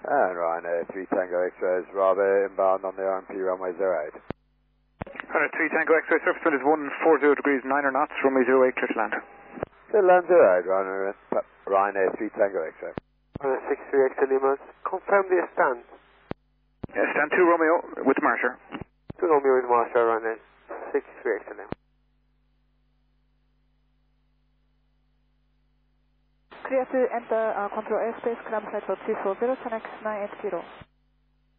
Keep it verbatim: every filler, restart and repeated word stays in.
And Ryanair three Tango X-ray is rather inbound on the R M P runway zero eight. Ryanair three Tango X-ray, surface wind is one forty degrees niner knots, runway zero eight, clear to land. Clear to land zero eight, Ryanair, Ryanair three Tango X-ray. Ryanair six three X Lima, confirm the stand. Yeah, stand two Romeo with Marsha. two Romeo with Marsha, Ryanair six three X Lima. Clear to enter uh, control airspace, climb flight for three four zero, T N X nine eight zero.